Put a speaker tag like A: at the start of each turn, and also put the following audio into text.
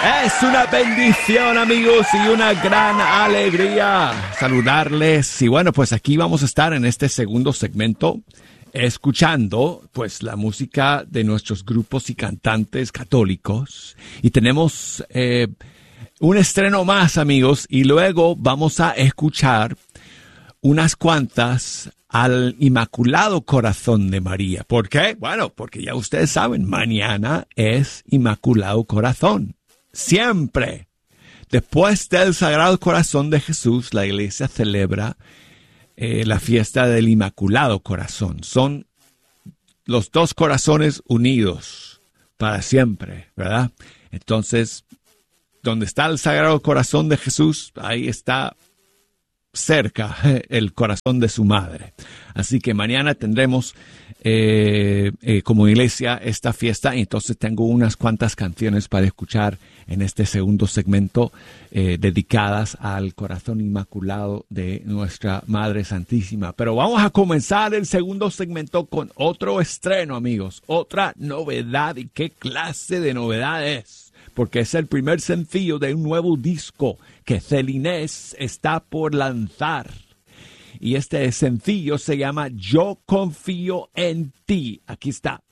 A: Es una bendición, amigos, y una gran alegría saludarles. Y bueno, pues aquí vamos a estar en este segundo segmento escuchando pues la música de nuestros grupos y cantantes católicos. Y tenemos un estreno más, amigos, y luego vamos a escuchar unas cuantas al Inmaculado Corazón de María. ¿Por qué? Bueno, porque ya ustedes saben, mañana es Inmaculado Corazón. Siempre. Después del Sagrado Corazón de Jesús, la iglesia celebra la fiesta del Inmaculado Corazón. Son los dos corazones unidos para siempre, ¿verdad? Entonces, donde está el Sagrado Corazón de Jesús, ahí está cerca el corazón de su madre. Así que mañana tendremos como iglesia esta fiesta. Entonces tengo unas cuantas canciones para escuchar en este segundo segmento dedicadas al corazón inmaculado de nuestra Madre Santísima. Pero vamos a comenzar el segundo segmento con otro estreno, amigos. Otra novedad. ¿Y qué clase de novedad es? Porque es el primer sencillo de un nuevo disco que Celinés está por lanzar. Y este sencillo se llama Yo Confío en Ti. Aquí está.